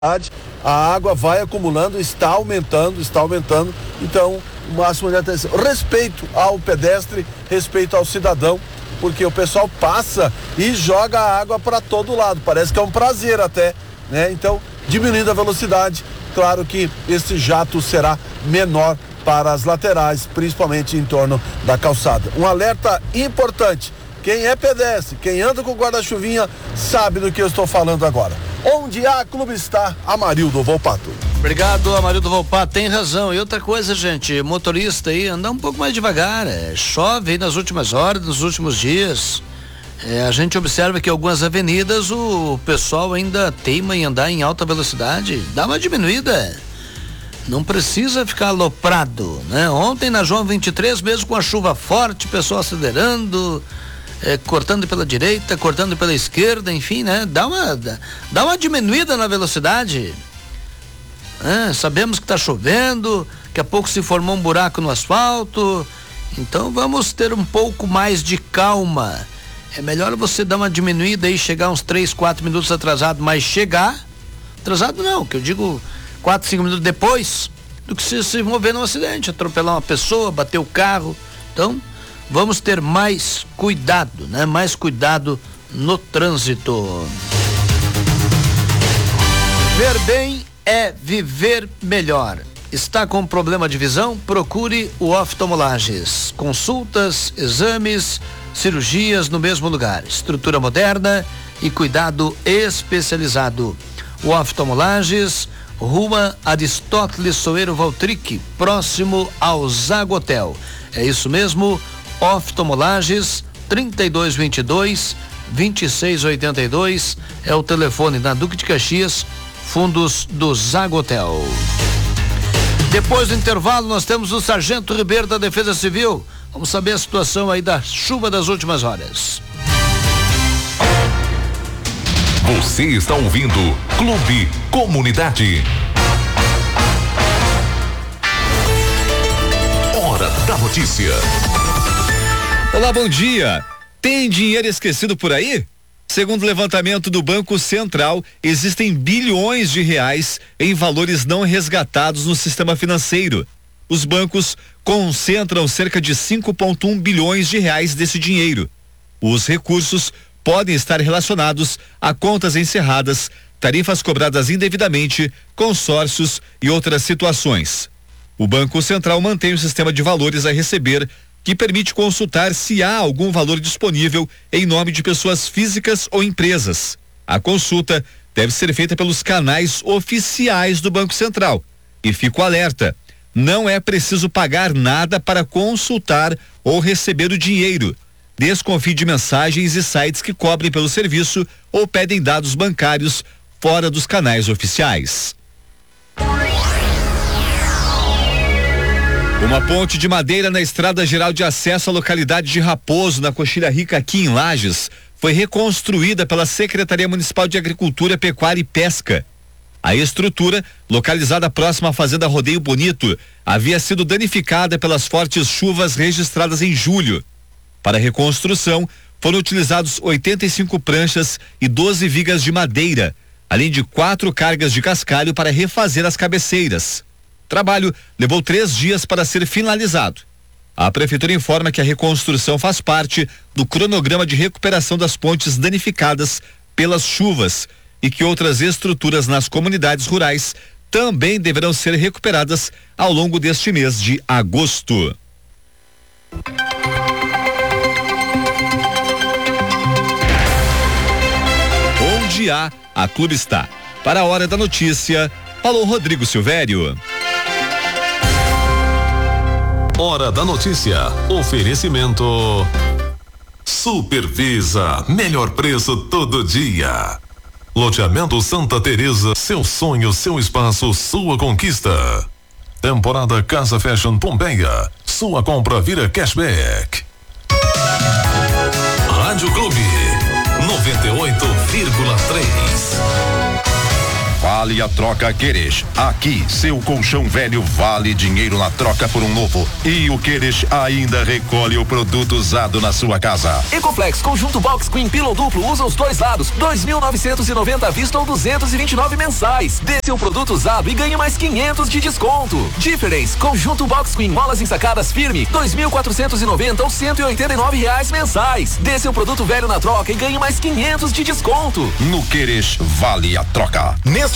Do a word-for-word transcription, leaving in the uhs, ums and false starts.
a água vai acumulando, está aumentando, está aumentando. Então, o máximo de atenção, respeito ao pedestre, respeito ao cidadão, porque o pessoal passa e joga a água para todo lado. Parece que é um prazer até, né? Então, diminuindo a velocidade, claro que esse jato será menor para as laterais, principalmente em torno da calçada. Um alerta importante. Quem é pedestre, quem anda com guarda-chuvinha, sabe do que eu estou falando agora. Onde há Clube Star, Amarildo Volpato. Obrigado, Amarildo Volpato, tem razão. E outra coisa, gente, motorista aí, andar um pouco mais devagar. É, chove aí nas últimas horas, nos últimos dias. É, a gente observa que algumas avenidas o pessoal ainda teima em andar em alta velocidade. Dá uma diminuída. Não precisa ficar aloprado, né? Ontem na João vinte e três, mesmo com a chuva forte, o pessoal acelerando. É, cortando pela direita, cortando pela esquerda, enfim, né? Dá uma, dá uma diminuída na velocidade. É, sabemos que está chovendo, daqui a pouco se formou um buraco no asfalto, então vamos ter um pouco mais de calma. É melhor você dar uma diminuída e chegar uns três, quatro minutos atrasado, mas chegar, atrasado não, que eu digo quatro, cinco minutos depois, do que se, se envolver num acidente, atropelar uma pessoa, bater o carro. Então, vamos ter mais cuidado, né? Mais cuidado no trânsito. Ver bem é viver melhor. Está com problema de visão? Procure o Oftalmolages. Consultas, exames, cirurgias no mesmo lugar. Estrutura moderna e cuidado especializado. O Oftalmolages, Rua Aristóteles Soeiro Valtric, próximo ao Zagotel. É isso mesmo. Oftalmolages, trinta e dois vinte e dois, vinte e seis oitenta e dois é o telefone na Duque de Caxias, fundos do Zagotel. Depois do intervalo, nós temos o Sargento Ribeiro da Defesa Civil. Vamos saber a situação aí da chuva das últimas horas. Você está ouvindo Clube Comunidade. Hora da notícia. Olá, bom dia. Tem dinheiro esquecido por aí? Segundo o levantamento do Banco Central, existem bilhões de reais em valores não resgatados no sistema financeiro. Os bancos concentram cerca de cinco vírgula um bilhões de reais desse dinheiro. Os recursos podem estar relacionados a contas encerradas, tarifas cobradas indevidamente, consórcios e outras situações. O Banco Central mantém o sistema de valores a receber, que permite consultar se há algum valor disponível em nome de pessoas físicas ou empresas. A consulta deve ser feita pelos canais oficiais do Banco Central. E fico alerta, não é preciso pagar nada para consultar ou receber o dinheiro. Desconfie de mensagens e sites que cobrem pelo serviço ou pedem dados bancários fora dos canais oficiais. Uma ponte de madeira na estrada geral de acesso à localidade de Raposo, na Coxilha Rica, aqui em Lages, foi reconstruída pela Secretaria Municipal de Agricultura, Pecuária e Pesca. A estrutura, localizada próxima à Fazenda Rodeio Bonito, havia sido danificada pelas fortes chuvas registradas em julho. Para a reconstrução, foram utilizados oitenta e cinco pranchas e doze vigas de madeira, além de quatro cargas de cascalho para refazer as cabeceiras. O trabalho levou três dias para ser finalizado. A prefeitura informa que a reconstrução faz parte do cronograma de recuperação das pontes danificadas pelas chuvas e que outras estruturas nas comunidades rurais também deverão ser recuperadas ao longo deste mês de agosto. Onde há, a Clube está. Para a hora da notícia, falou Rodrigo Silvério. Hora da notícia. Oferecimento Supervisa, melhor preço todo dia. Loteamento Santa Teresa, seu sonho, seu espaço, sua conquista. Temporada Casa Fashion Pompeia, sua compra vira cashback. Rádio Clube noventa e oito vírgula três. Vale a troca Queres. Aqui, seu colchão velho vale dinheiro na troca por um novo. E o Queres ainda recolhe o produto usado na sua casa. Ecoflex Conjunto Box Queen Pillow Duplo usa os dois lados, dois mil novecentos e noventa à vista ou duzentos e vinte e nove mensais. Dê seu produto usado e ganhe mais quinhentos de desconto. Difference Conjunto Box Queen molas ensacadas firme, dois mil quatrocentos e noventa ou cento e oitenta e nove reais mensais. Dê seu produto velho na troca e ganhe mais quinhentos de desconto. No Queres vale a troca. Nescau